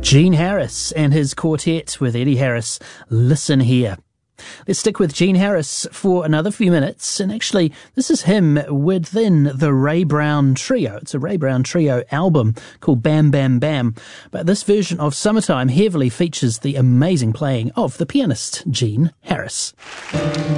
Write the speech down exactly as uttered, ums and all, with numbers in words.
Gene Harris and his quartet with Eddie Harris, Listen Here. Let's stick with Gene Harris for another few minutes, and actually this is him within the Ray Brown Trio. It's a Ray Brown Trio album called Bam Bam Bam, but this version of Summertime heavily features the amazing playing of the pianist Gene Harris.